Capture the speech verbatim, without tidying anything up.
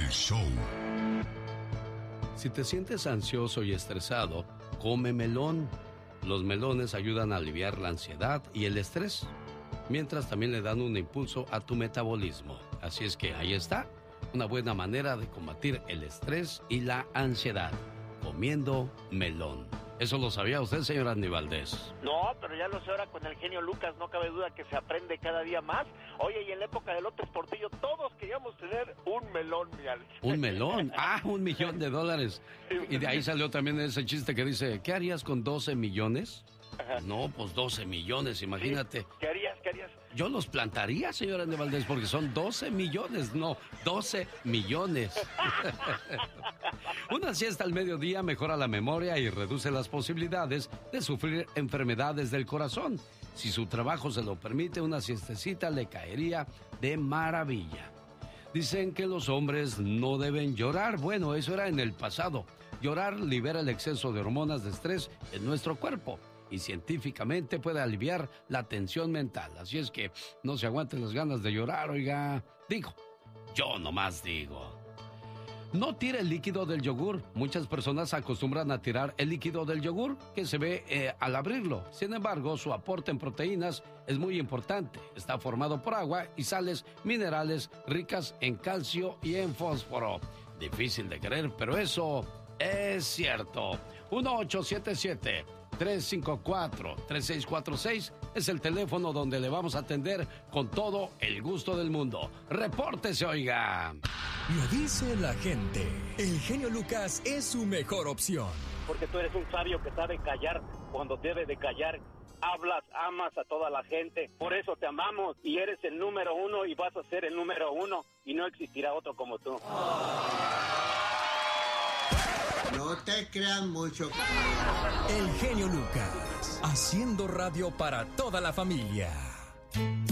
El show. Si te sientes ansioso y estresado, come melón. Los melones ayudan a aliviar la ansiedad y el estrés, mientras también le dan un impulso a tu metabolismo. Así es que ahí está, una buena manera de combatir el estrés y la ansiedad, comiendo melón. ¿Eso lo sabía usted, señor Andy Valdés? No, pero ya lo sé ahora con el genio Lucas, no cabe duda que se aprende cada día más. Oye, y en la época de López Portillo, todos queríamos tener un melón, mi Alex. ¿Un melón? Ah, un millón de dólares. Y de ahí salió también ese chiste que dice, ¿qué harías con doce millones? Ajá. No, pues doce millones, imagínate. Sí. ¿Qué harías? ¿Qué harías? Yo los plantaría, señor Andy Valdés, porque son doce millones, no, doce millones. Una siesta al mediodía mejora la memoria y reduce las posibilidades de sufrir enfermedades del corazón. Si su trabajo se lo permite, una siestecita le caería de maravilla. Dicen que los hombres no deben llorar. Bueno, eso era en el pasado. Llorar libera el exceso de hormonas de estrés en nuestro cuerpo y científicamente puede aliviar la tensión mental. Así es que no se aguanten las ganas de llorar, oiga. Digo, yo nomás digo. No tire el líquido del yogur. Muchas personas acostumbran a tirar el líquido del yogur que se ve eh, al abrirlo. Sin embargo, su aporte en proteínas es muy importante. Está formado por agua y sales minerales ricas en calcio y en fósforo. Difícil de creer, pero eso es cierto. uno ocho siete siete, tres cinco cuatro, tres seis cuatro seis es el teléfono donde le vamos a atender con todo el gusto del mundo. ¡Repórtese, oiga! Lo dice la gente. El genio Lucas es su mejor opción. Porque tú eres un sabio que sabe callar cuando debe de callar. Hablas, amas a toda la gente. Por eso te amamos y eres el número uno y vas a ser el número uno y no existirá otro como tú. No te crean mucho. El genio Lucas, haciendo radio para toda la familia.